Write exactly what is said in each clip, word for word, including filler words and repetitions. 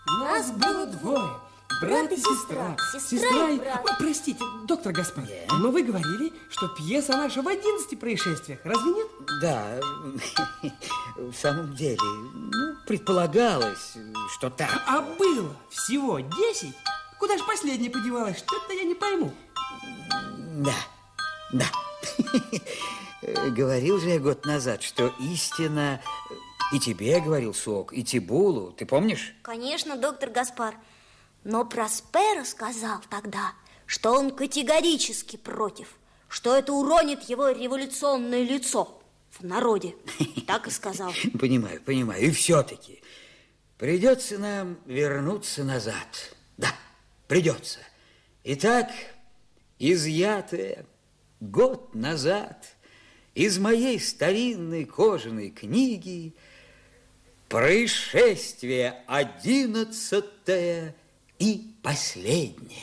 Нас было двое. Брат и сестра. Сестра и брат. Ой, простите, доктор Гаспар, Yeah. но вы говорили, что пьеса наша в одиннадцати происшествиях. Разве нет? Да, в самом деле, ну, предполагалось, что так. А было всего десять? Куда же последняя подевалась? Что-то я не пойму. Да, да. Говорил же я год назад, что истина... И тебе говорил, Сок, и Тибулу, ты помнишь? Конечно, доктор Гаспар. Но Просперо сказал тогда, что он категорически против, что это уронит его революционное лицо в народе. Так и сказал. Понимаю, понимаю. И все-таки придется нам вернуться назад. Да, придется. Итак, изъятое год назад из моей старинной кожаной книги происшествие одиннадцатое и последнее.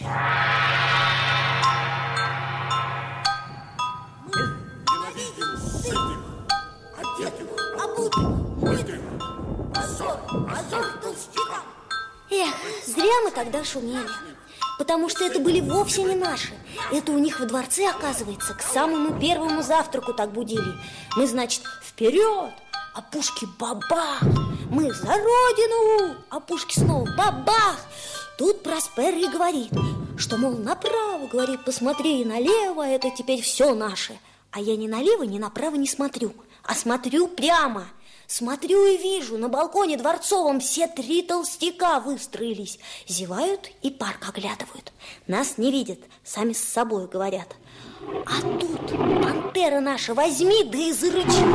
Ненавидим сытых, одетых, обутых, мытых, позор, позор толстякам. Эх, зря мы тогда шумели. Потому что это были вовсе не наши. Это у них во дворце, оказывается, к самому первому завтраку так будили. Мы, значит, вперед, а пушки бабах. Мы за родину, а пушки снова бабах. Тут Проспер и говорит, что, мол, направо, говорит, посмотри, и налево, это теперь все наше. А я ни налево, ни направо не смотрю, а смотрю прямо. Смотрю и вижу, на балконе дворцовом все три толстяка выстроились. Зевают и парк оглядывают. Нас не видят, сами с собой говорят. А тут пантера наша возьми, да и зарычи.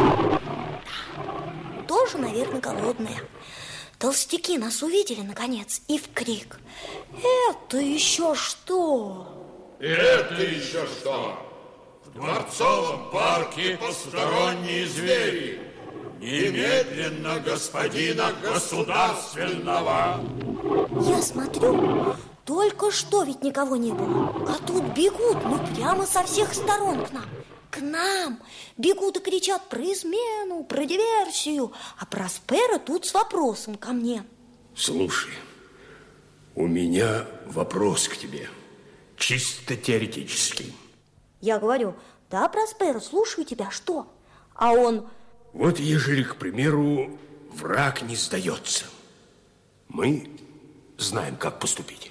Да, тоже, наверное, голодная. Толстяки нас увидели, наконец, и в крик. Это еще что? Это еще что? В дворцовом парке посторонние звери. Немедленно господина государственного. Я смотрю, только что ведь никого не было. А тут бегут, ну прямо со всех сторон к нам. К нам бегут и кричат про измену, про диверсию. А Проспера тут с вопросом ко мне. Слушай, у меня вопрос к тебе, чисто теоретический. Я говорю, да, Проспера, слушаю тебя, что? А он... Вот ежели, к примеру, враг не сдается, мы знаем, как поступить.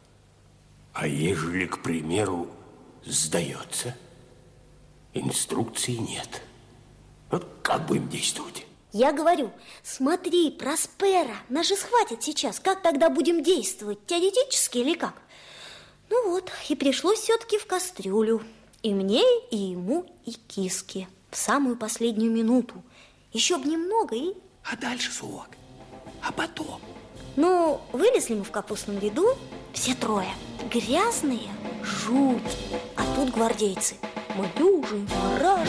А ежели, к примеру, сдается, инструкции нет. Вот как будем действовать? Я говорю, смотри, Проспера, нас же схватят сейчас. Как тогда будем действовать? Теоретически или как? Ну вот, и пришлось все-таки в кастрюлю. И мне, и ему, и киске. В самую последнюю минуту. Еще б немного и... А дальше, Сок? А потом? Ну, вылезли мы в капустном ряду, все трое. Грязные, жуть. А тут гвардейцы. Мы дюжи, мораж.